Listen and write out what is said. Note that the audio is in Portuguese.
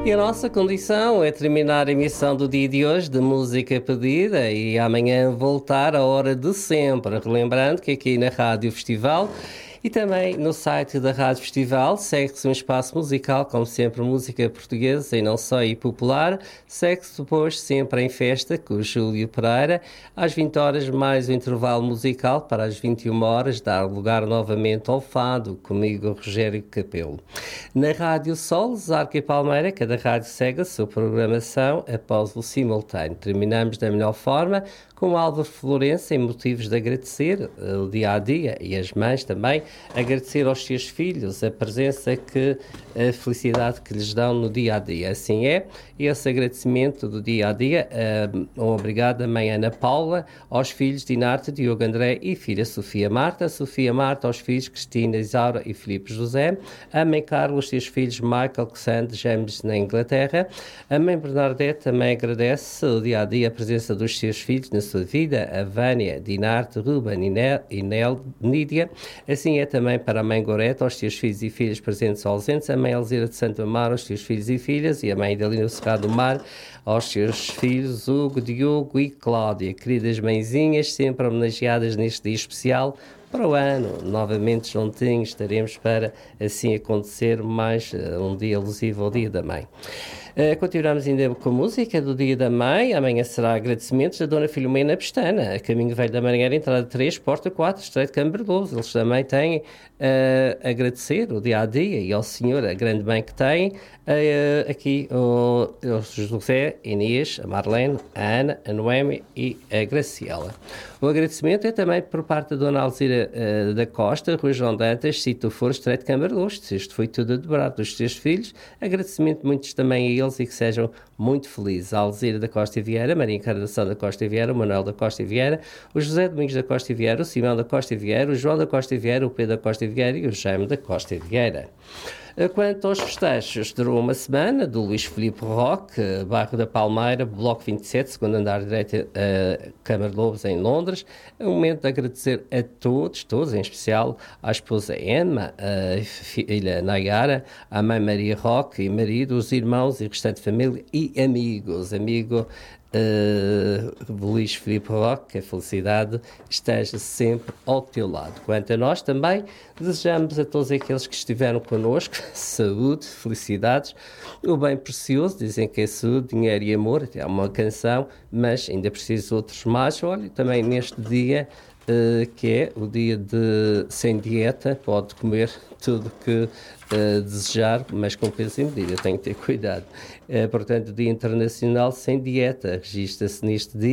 E a nossa condição é terminar a emissão do dia de hoje de música pedida e amanhã voltar à hora de sempre. Relembrando que aqui na Rádio Festival e também no site da Rádio Festival segue-se um espaço musical, como sempre, música portuguesa e não só, e popular. Segue-se depois sempre em festa com o Júlio Pereira. Às 20 horas mais o intervalo musical para as 21 horas dar lugar novamente ao fado, comigo Rogério Capelo. Na Rádio Sol, Zarca e Palmeira, cada rádio segue a sua programação após o simultâneo. Terminamos da melhor forma com Álvaro Florença em motivos de agradecer o dia-a-dia e as mães também, agradecer aos seus filhos a presença a felicidade que lhes dão no dia-a-dia. Assim é, esse agradecimento do dia-a-dia, obrigado à mãe Ana Paula, aos filhos Dinarte, Diogo André e filha Sofia Marta aos filhos Cristina, Isaura e Filipe José, a mãe Carla, os seus filhos Michael, Cassandra, James na Inglaterra, a mãe Bernadette também agradece o dia-a-dia a presença dos seus filhos na sua vida, a Vânia, Dinarte, Ruben e Nídia. Assim é também para a mãe Goreta, aos seus filhos e filhas presentes ou ausentes, a mãe Elzira de Santo Amaro, aos seus filhos e filhas, e a mãe Dalina Cerrado do Mar, aos seus filhos Hugo, Diogo e Cláudia. Queridas mãezinhas, sempre homenageadas neste dia especial. Para o ano, novamente juntinhos, estaremos para assim acontecer mais um dia alusivo ao Dia da Mãe. Continuamos ainda com a música do Dia da Mãe. Amanhã será agradecimentos da Dona Filomena Pestana, a Caminho Velho da Marinheira, entrada 3, porta 4, Estreito de Camberlouros. Eles também têm a agradecer o dia-a-dia e ao Senhor, a grande mãe que têm, aqui o José, Inês, a Marlene, a Ana, a Noemi e a Graciela. O agradecimento é também por parte da Dona Alzira da Costa, Rui João Dantas, Cito For, Estreito de Camberlouros. Isto foi tudo dobrado dos seus filhos. Agradecimento muitos também a eles e que sejam muito felizes. A Alzira da Costa e Vieira, Maria Encarnação da Costa e Vieira, o Manuel da Costa e Vieira, o José Domingos da Costa e Vieira, o Simão da Costa e Vieira, o João da Costa e Vieira, o Pedro da Costa e Vieira e o Jaime da Costa e Vieira. Quanto aos festejos, durou uma semana do Luís Filipe Roque, bairro da Palmeira, Bloco 27, segundo andar direito, Câmara de Lobos, em Londres. É um momento de agradecer a todos, em especial à esposa Emma, a filha Nayara, à mãe Maria Roque e marido, os irmãos e restante família e amigos. Luís Filipe Roque, que a felicidade esteja sempre ao teu lado. Quanto a nós também, desejamos a todos aqueles que estiveram connosco saúde, felicidades, o bem precioso. Dizem que é saúde, dinheiro e amor, até há uma canção, mas ainda preciso outros mais. Olha, também neste dia, que é o dia de sem dieta, pode comer tudo que desejar, mas com peso e medida, tem que ter cuidado. Portanto, o Dia Internacional Sem Dieta, registra-se neste dia.